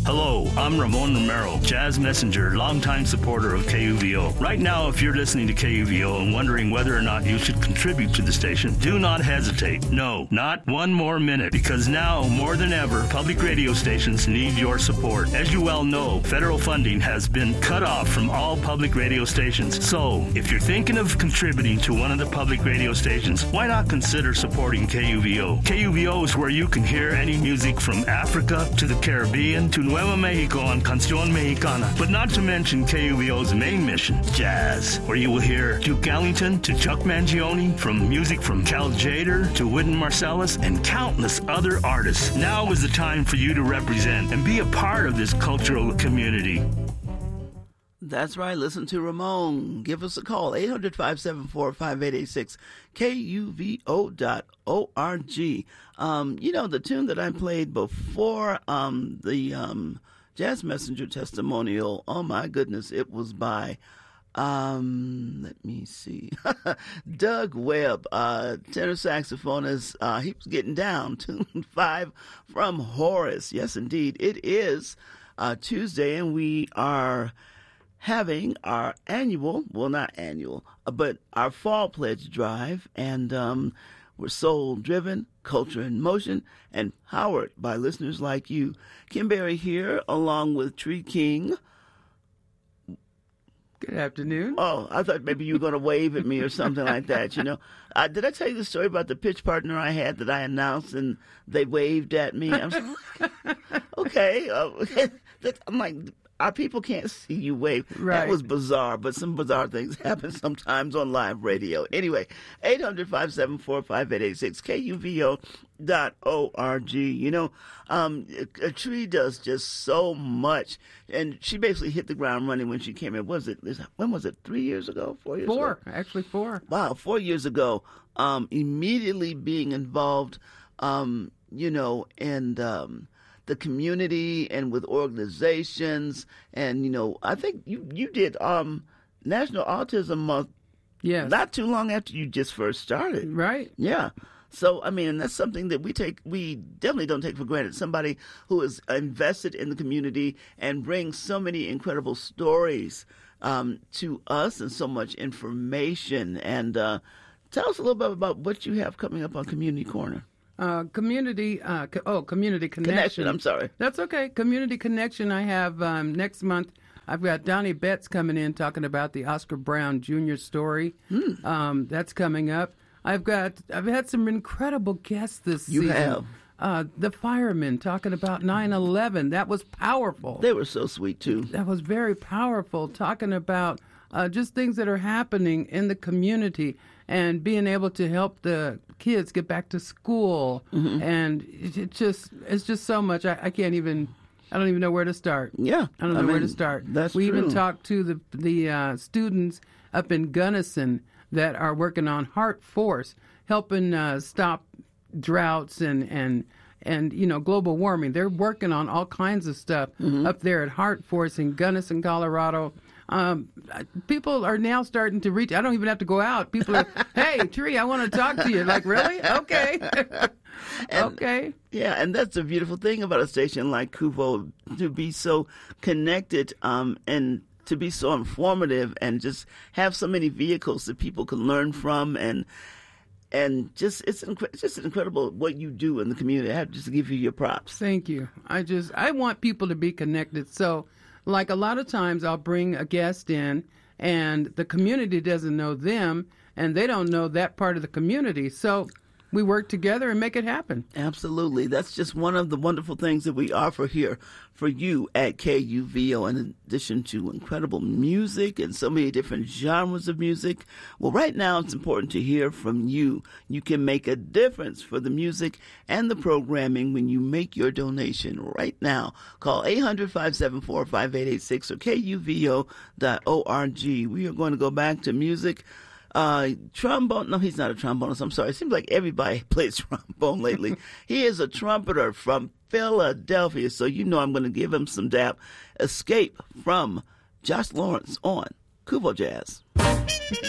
Hello, I'm Ramon Romero, Jazz Messenger, longtime supporter of KUVO. Right now, if you're listening to KUVO and wondering whether or not you should contribute to the station, do not hesitate. No, not one more minute, because now, more than ever, public radio stations need your support. As you well know, federal funding has been cut off from all public radio stations. So, if you're thinking of contributing to one of the public radio stations, why not consider supporting KUVO? KUVO is where you can hear any music from Africa to the Caribbean to Nuevo Mexico on Canción Mexicana, but not to mention KUVO's main mission, jazz, where you will hear Duke Ellington to Chuck Mangione, from music from Cal Tjader to Wynton Marsalis, and countless other artists. Now is the time for you to represent and be a part of this cultural community. That's right. Listen to Ramon. Give us a call, 800-574-5886, KUVO.org. The tune that I played before the Jazz Messenger testimonial, oh my goodness, it was by, let me see, Doug Webb, tenor saxophonist. He was getting down, tune 5 from Horace. Yes, indeed. It is Tuesday, and we are having our but our fall pledge drive, and we're soul driven, culture in motion, and powered by listeners like you. Kim Berry here, along with Tree King. Good afternoon. Oh, I thought maybe you were going to wave at me or something like that, Did I tell you the story about the pitch partner I had that I announced and they waved at me? I'm like, okay. I'm like, our people can't see you wave. Right. That was bizarre, but some bizarre things happen sometimes on live radio. Anyway, 800-574-5886, KUVO.org. A Tree does just so much, and she basically hit the ground running when she came in. When was it? 3 years ago? 4 years ago? 4, actually 4. Wow, 4 years ago. Immediately being involved, and the community and with organizations, and I think you did National Autism Month. Yes. Not too long after you just first started. Right. Yeah. So that's something that we definitely don't take for granted. Somebody who is invested in the community and brings so many incredible stories to us and so much information. And tell us a little bit about what you have coming up on Community Corner. Community Connection. I'm sorry. That's okay. Community Connection. I have next month. I've got Donnie Betts coming in talking about the Oscar Brown Jr. story. That's coming up. I've had some incredible guests this season. You have. The firemen talking about 9/11. That was powerful. They were so sweet too. That was very powerful. Talking about just things that are happening in the community and being able to help the kids get back to school. Mm-hmm. And it's just so much. I don't even know where to start. Yeah. I don't know where to start. That's we true. even talked to the students up in Gunnison that are working on Heart Force, helping stop droughts and global warming. They're working on all kinds of stuff up there at Heart Force in Gunnison, Colorado. People are now starting to reach. I don't even have to go out. People are, hey, Tree, I want to talk to you. Like, really? Okay. Okay. Yeah, and that's the beautiful thing about a station like KUVO, to be so connected and to be so informative and just have so many vehicles that people can learn from, and just it's incredible what you do in the community. I have to just give you your props. Thank you. I want people to be connected. So, like a lot of times I'll bring a guest in and the community doesn't know them and they don't know that part of the community. So we work together and make it happen. Absolutely. That's just one of the wonderful things that we offer here for you at KUVO, in addition to incredible music and so many different genres of music. Well, right now it's important to hear from you. You can make a difference for the music and the programming when you make your donation right now. Call 800-574-5886 or KUVO.org. We are going to go back to music. Trombone. No, he's not a trombonist. I'm sorry. It seems like everybody plays trombone lately. He is a trumpeter from Philadelphia, so I'm going to give him some dap. Escape from Josh Lawrence on KUVO Jazz.